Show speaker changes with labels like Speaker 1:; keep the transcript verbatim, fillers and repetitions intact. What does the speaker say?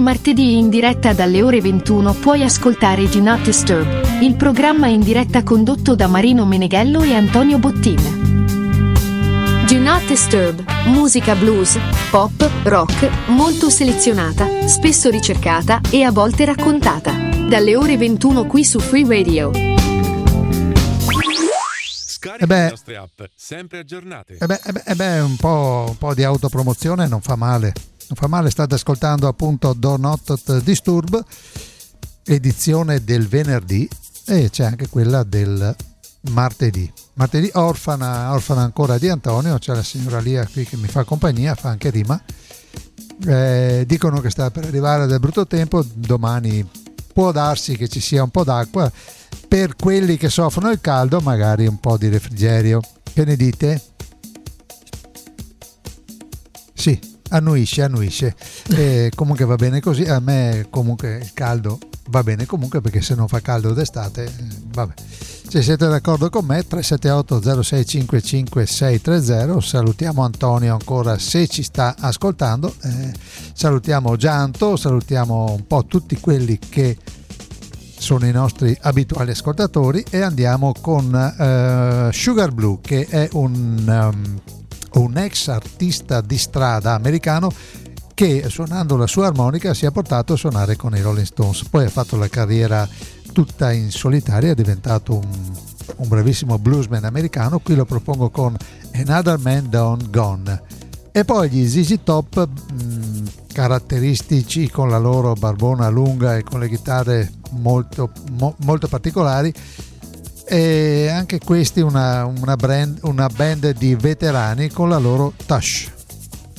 Speaker 1: martedì in diretta dalle ore ventuno puoi ascoltare Do Not Disturb, il programma in diretta condotto da Marino Meneghello e Antonio Bottin. Do Not Disturb, musica blues, pop, rock, molto selezionata, spesso ricercata e a volte raccontata. Dalle ore ventuno qui su Free Radio.
Speaker 2: Scarica le nostre app, sempre aggiornate.
Speaker 3: E beh, e beh, e beh un, po', un po' di autopromozione non fa male. Non fa male, state ascoltando appunto Do Not Disturb, edizione del venerdì, e c'è anche quella del martedì. Martedì orfana, orfana ancora di Antonio, c'è la signora Lia qui che mi fa compagnia, fa anche rima. Eh, dicono che sta per arrivare del brutto tempo, domani può darsi che ci sia un po' d'acqua, per quelli che soffrono il caldo magari un po' di refrigerio. Che ne dite? Sì, annuisce, annuisce. E comunque va bene così, a me comunque il caldo va bene comunque, perché se non fa caldo d'estate, eh, vabbè. Se siete d'accordo con me, tre sette otto zero sei cinque cinque sei tre zero. Salutiamo Antonio ancora se ci sta ascoltando, eh, salutiamo Gianto, salutiamo un po' tutti quelli che sono i nostri abituali ascoltatori, e andiamo con uh, Sugar Blue, che è un, um, un ex artista di strada americano che, suonando la sua armonica, si è portato a suonare con i Rolling Stones. Poi ha fatto la carriera tutta in solitaria, è diventato un, un bravissimo bluesman americano. Qui lo propongo con Another Man Down Gone. E poi gli Z Z Top, mh, caratteristici con la loro barbona lunga e con le chitarre molto, mo, molto particolari, e anche questi una, una, brand, una band di veterani con la loro Tush.